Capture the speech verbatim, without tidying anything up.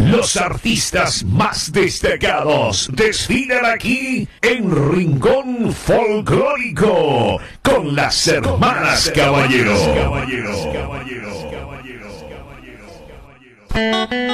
Los artistas más destacados desfilan aquí en Rincón Folclórico con las hermanas Caballero.